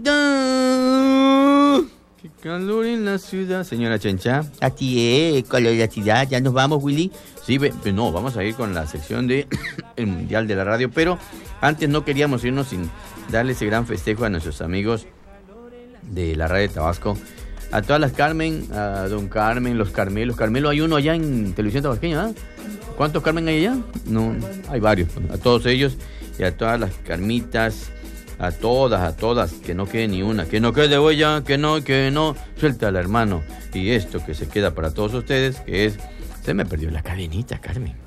Qué calor en la ciudad, señora Chencha. Así es, con la ciudad. ¿Ya nos vamos, Willy? Sí, no, vamos a ir con la sección de el Mundial de la Radio, pero antes no queríamos irnos sin darle ese gran festejo a nuestros amigos de la Radio de Tabasco. A todas las Carmen, a don Carmen, los Carmelos. Carmelo, hay uno allá en Televisión Tabasqueña, ¿eh? ¿Cuántos Carmen hay allá? No, hay varios. A todos ellos y a todas las Carmitas, a todas, que no quede ni una, que no quede huella, que no, suéltala, hermano. Y esto que se queda para todos ustedes, que es, se me perdió la cadenita, Carmen.